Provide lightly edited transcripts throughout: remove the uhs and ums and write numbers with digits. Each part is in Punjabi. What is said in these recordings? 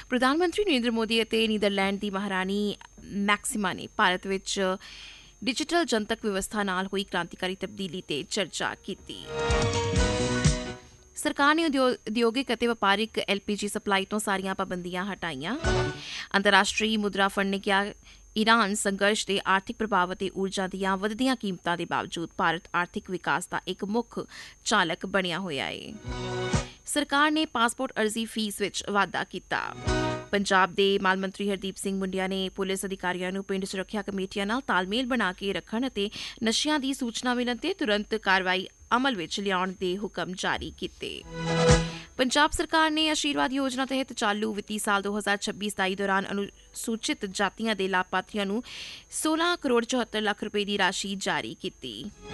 प्रधानमंत्री नरेंद्र मोदी ਅਤੇ ਨੀਦਰਲੈਂਡ ਦੀ ਮਹਾਰਾਣੀ ਮੈਕਸਿਮਾ ਨੇ ਭਾਰਤ ਵਿੱਚ ਡਿਜੀਟਲ ਜਨਤਕ ਵਿਵਸਥਾ ਨਾਲ ਹੋਈ ਕ੍ਰਾਂਤੀਕਾਰੀ ਤਬਦੀਲੀ ਤੇ ਚਰਚਾ ਕੀਤੀ। ਸਰਕਾਰ ਨੇ ਉਦਯੋਗਿਕ ਅਤੇ ਵਪਾਰਿਕ LPG ਸਪਲਾਈ ਤੋਂ ਸਾਰੀਆਂ ਪਾਬੰਦੀਆਂ ਹਟਾਈਆਂ। ਅੰਤਰਰਾਸ਼ਟਰੀ ਮੁਦਰਾ ਫੰਡ ਨੇ ਕਿਹਾ ਈਰਾਨ ਸੰਘਰਸ਼ ਦੇ ਆਰਥਿਕ ਪ੍ਰਭਾਵ ਅਤੇ ਊਰਜਾ ਦੀਆਂ ਵਧਦੀਆਂ ਕੀਮਤਾਂ ਦੇ ਬਾਵਜੂਦ ਭਾਰਤ ਆਰਥਿਕ ਵਿਕਾਸ ਦਾ ਇੱਕ ਮੁੱਖ ਚਾਲਕ ਬਣਿਆ ਹੋਇਆ ਹੈ। ਸਰਕਾਰ ਨੇ ਪਾਸਪੋਰਟ ਅਰਜ਼ੀ ਫੀਸ ਵਿੱਚ ਵਾਧਾ ਕੀਤਾ। ਪੰਜਾਬ ਦੇ ਮਾਲ ਮੰਤਰੀ ਹਰਦੀਪ ਸਿੰਘ ਮੁੰਡਿਆ ਨੇ ਪੁਲਿਸ ਅਧਿਕਾਰੀਆਂ ਨੂੰ ਪਿੰਡ ਸੁਰੱਖਿਆ ਕਮੇਟੀਆਂ ਨਾਲ ਤਾਲਮੇਲ ਬਣਾ ਕੇ ਰੱਖਣ ਅਤੇ ਨਸ਼ਿਆਂ ਦੀ ਸੂਚਨਾ ਮਿਲਣ ਤੇ ਤੁਰੰਤ ਕਾਰਵਾਈ ਅਮਲ ਵਿੱਚ ਲਿਆਉਣ ਦੇ ਹੁਕਮ ਜਾਰੀ ਕੀਤੇ। ਪੰਜਾਬ ਸਰਕਾਰ ਨੇ ਆਸ਼ੀਰਵਾਦ ਯੋਜਨਾ ਤਹਿਤ ਚਾਲੂ ਵਿੱਤੀ ਸਾਲ 2026-27 ਦੌਰਾਨ ਅਨੁਸੂਚਿਤ ਜਾਤੀਆਂ ਦੇ ਲਾਭਪਾਤਰੀਆਂ ਨੂੰ 16 ਕਰੋੜ 74 ਲੱਖ ਰੁਪਏ ਦੀ ਰਾਸ਼ੀ ਜਾਰੀ ਕੀਤੀ।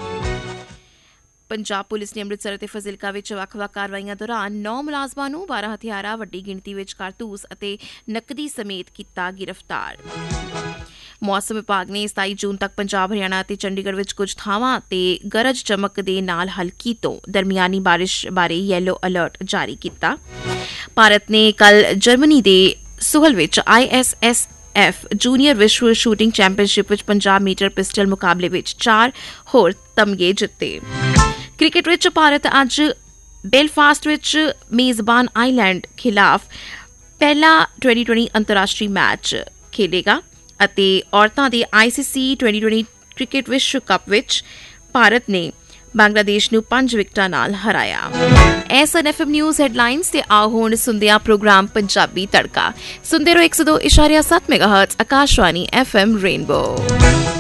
ਪੰਜਾਬ ਪੁਲਿਸ ਨੇ ਅੰਮ੍ਰਿਤਸਰ ਅਤੇ ਫਾਜ਼ਿਲਕਾ ਵਿੱਚ ਵੱਖ-ਵੱਖ ਕਾਰਵਾਈਆਂ ਦੌਰਾਨ 9 ਮੁਲਾਜ਼ਮਾਂ ਨੂੰ 12 ਹਥਿਆਰਾਂ, ਵੱਡੀ ਗਿਣਤੀ ਵਿੱਚ ਕਾਰਤੂਸ ਅਤੇ ਨਕਦੀ ਸਮੇਤ ਕੀਤਾ ਗਿਰਫਤਾਰ। ਮੌਸਮ ਵਿਭਾਗ ਨੇ 27 ਜੂਨ ਤੱਕ ਪੰਜਾਬ, ਹਰਿਆਣਾ ਅਤੇ ਚੰਡੀਗੜ੍ਹ ਵਿੱਚ ਕੁਝ ਥਾਵਾਂ ਤੇ ਗਰਜ ਚਮਕ ਦੇ ਨਾਲ ਹਲਕੀ ਤੋਂ ਦਰਮਿਆਨੀ ਬਾਰਿਸ਼ ਬਾਰੇ ਯੈਲੋ ਅਲਰਟ ਜਾਰੀ ਕੀਤਾ। ਭਾਰਤ ਨੇ ਕੱਲ ਜਰਮਨੀ ਦੇ ਸੁਹਲ ਵਿੱਚ ISSF ਜੂਨੀਅਰ ਵਿਸ਼ਵ ਸ਼ੂਟਿੰਗ ਚੈਂਪੀਅਨਸ਼ਿਪ ਵਿੱਚ 50 ਮੀਟਰ ਪਿਸਟਲ ਮੁਕਾਬਲੇ ਵਿੱਚ 4 ਹੋਰ ਤਮਗੇ ਜਿੱਤੇ। ਕ੍ਰਿਕਟ ਵਿੱਚ ਭਾਰਤ ਅੱਜ ਬੈਲਫਾਸਟ ਵਿੱਚ ਮੇਜ਼ਬਾਨ ਆਇਰਲੈਂਡ ਖਿਲਾਫ ਪਹਿਲਾ 2020 ਅੰਤਰਰਾਸ਼ਟਰੀ ਮੈਚ ਖੇਡੇਗਾ ਅਤੇ ਔਰਤਾਂ ਦੇ ICC 2020 ਕ੍ਰਿਕਟ ਵਿਸ਼ਵ ਕੱਪ ਵਿੱਚ ਭਾਰਤ ਨੇ ਬੰਗਲਾਦੇਸ਼ ਨੂੰ 5 ਵਿਕਟਾਂ ਨਾਲ ਹਰਾਇਆ। ਇਹ ਸਨ FM ਨਿਊਜ਼ ਹੈਡਲਾਈਨਸ ਤੇ ਆਓ ਹੁਣ ਸੁਣਦੇ ਹਾਂ ਪ੍ਰੋਗਰਾਮ ਪੰਜਾਬੀ ਤੜਕਾ। ਸੁਣਦੇ ਰਹੋ 102.7 ਮੈਗਾਹਰਟਜ਼ ਆਕਾਸ਼ਵਾਣੀ FM ਰੇਨਬੋ।